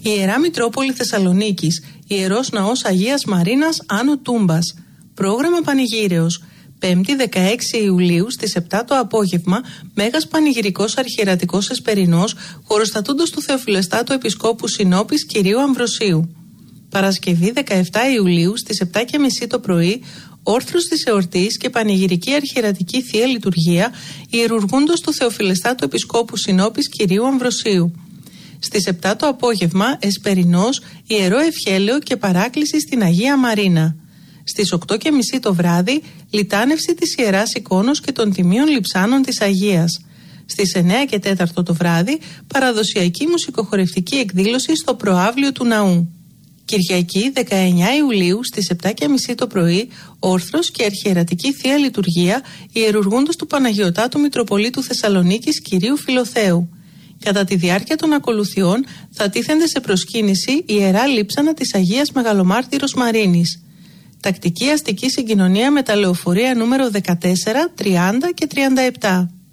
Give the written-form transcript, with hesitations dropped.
Ιερά Μητρόπολη Θεσσαλονίκης, Ιερός Ναός Αγίας Μαρίνας Άνω Τούμπας. Πρόγραμμα Πανηγύρεως. 5η 16 Ιουλίου στις 7 το απόγευμα, Μέγας Πανηγυρικός Αρχιερατικός Εσπερινός, χωροστατούντος του Θεοφιλεστάτου Επισκόπου Συνόπης Κυρίου Αμβροσίου. Παρασκευή 17 Ιουλίου στις 7:30 το πρωί, όρθρος της εορτής και πανηγυρική αρχιερατική Θεία Λειτουργία, ιερουργούντος του Θεοφιλεστάτου Επισκόπου Συνόπης Κυρίου Αμβροσίου. Στις 7 το απόγευμα, Εσπερινός, Ιερό Ευχέλαιο και παράκληση στην Αγία Μαρίνα. Στις 8:30 το βράδυ, λιτάνευση της Ιεράς Εικόνος και των Τιμίων Λειψάνων της Αγίας. Στις 9:04 το βράδυ, παραδοσιακή μουσικοχορευτική εκδήλωση στο προαύλιο του ναού. Κυριακή 19 Ιουλίου στις 7:30 το πρωί, όρθρος και αρχιερατική Θεία Λειτουργία, ιερουργούντος του Παναγιωτάτου Μητροπολίτου Θεσσαλονίκης Κυρίου Φιλοθέου. Κατά τη διάρκεια των ακολουθιών θα τίθενται σε προσκύνηση Ιερά Λείψανα της Αγίας Μεγαλομάρτυρος Μαρίνης. Τακτική αστική συγκοινωνία με τα λεωφορεία νούμερο 14, 30 και 37.